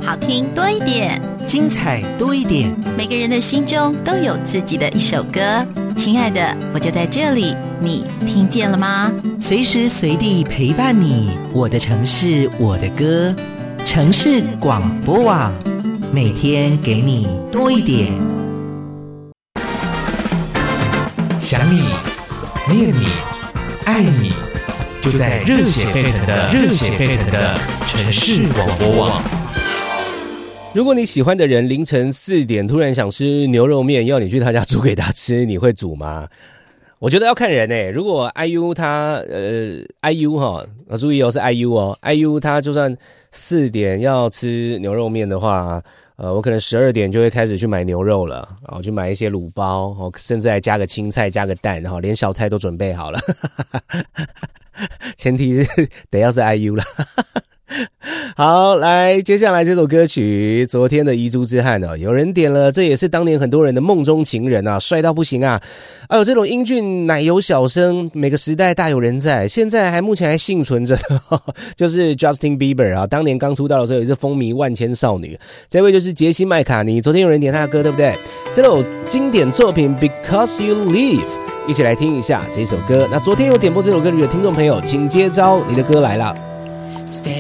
好听多一点， 精彩多一点。 每个人的心中都有自己的一首歌。亲爱的，我就在这里，你听见了吗？ 随时随地陪伴你，我的城市，我的歌。城市广播网，每天给你多一点。 想你，念你，爱你，就在热血沸腾的城市广播网。 如果你喜欢的人凌晨4点突然想吃牛肉面，要你去他家煮给他吃，你会煮吗？我觉得要看人欸。如果 IU 他IU 哈，注意哦，是 IU 哦 ，IU 他就算4点要吃牛肉面的话，我可能12点就会开始去买牛肉了，然后去买一些卤包，甚至还加个青菜，加个蛋，然后连小菜都准备好了。前提是得要是 IU 了。好，来，接下来这首歌曲《昨天的遗珠之憾》哦，有人点了，这也是当年很多人的梦中情人啊，帅到不行啊！还有这种英俊奶油小生，每个时代大有人在，现在目前还幸存着的，就是 Justin Bieber 啊，当年刚出道的时候也是风靡万千少女。这位就是杰西麦卡尼，昨天有人点他的歌，对不对？这首经典作品 Because You Live， 一起来听一下这首歌。那昨天有点播这首歌曲的听众朋友，请接招，你的歌来了。